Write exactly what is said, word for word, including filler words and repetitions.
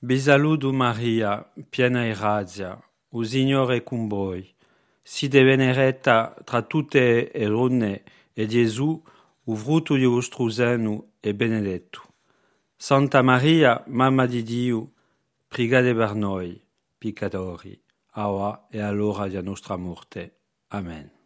Vi saluto Maria, piena di grazia, il Signore è con voi. Siete benedetta tra tutte le donne e Gesù, il frutto di vostro seno, è benedetto. Santa Maria, Mamma di Dio, pregate per noi, peccatori, ora e all'ora della nostra morte. Amen.